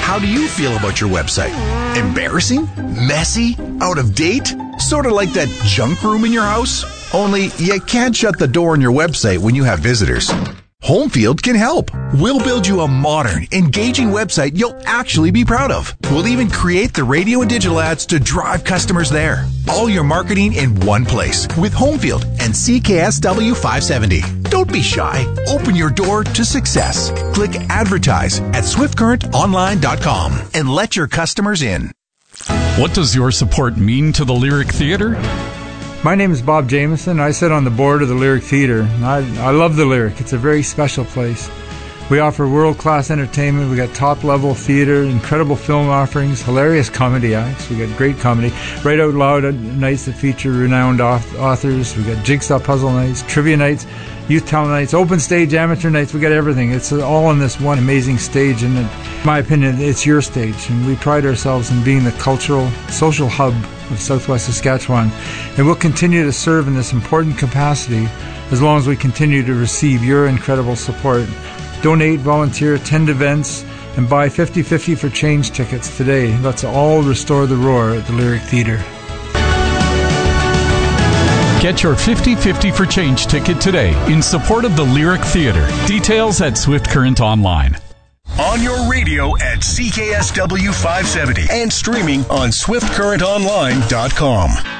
How do you feel about your website? Embarrassing? Messy? Out of date? Sort of like that junk room in your house? Only you can't shut the door on your website when you have visitors. Homefield can help. We'll build you a modern, engaging website you'll actually be proud of. We'll even create the radio and digital ads to drive customers there. All your marketing in one place with Homefield and CKSW 570. Don't be shy. Open your door to success. Click advertise at swiftcurrentonline.com and let your customers in. What does your support mean to the Lyric Theatre? My name is Bob Jameson. I sit on the board of the Lyric Theatre. I love the Lyric. It's a very special place. We offer world-class entertainment. We got top-level theater, incredible film offerings, hilarious comedy acts. We got great comedy. Right Out Loud nights that feature renowned authors. We got jigsaw puzzle nights, trivia nights, youth talent nights, open stage, amateur nights. We got everything. It's all on this one amazing stage. And in my opinion, it's your stage. And we pride ourselves in being the cultural, social hub of Southwest Saskatchewan. And we'll continue to serve in this important capacity as long as we continue to receive your incredible support. Donate, volunteer, attend events, and buy 50/50 for change tickets today. Let's all restore the roar at the Lyric Theatre. Get your 50/50 for change ticket today in support of the Lyric Theatre. Details at Swift Current Online. On your radio at CKSW 570 and streaming on swiftcurrentonline.com.